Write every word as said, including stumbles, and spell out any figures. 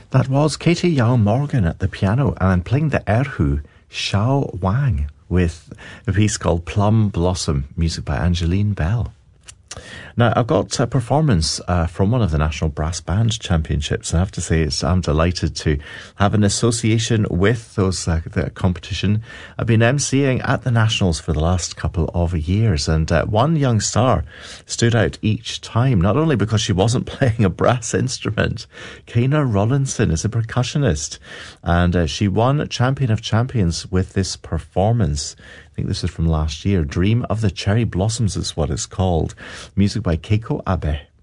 That was Katie Yao Morgan at the piano and playing the erhu Xiao Wang with a piece called Plum Blossom, music by Angeline Bell. Now, I've got a performance uh, from one of the National Brass Band Championships. I have to say, it's, I'm delighted to have an association with those uh, the competition. I've been emceeing at the Nationals for the last couple of years, and uh, one young star stood out each time, not only because she wasn't playing a brass instrument. Kana Rollinson is a percussionist, and uh, she won Champion of Champions with this performance. I think this is from last year. Dream of the Cherry Blossoms is what it's called. Music by Keiko Abe.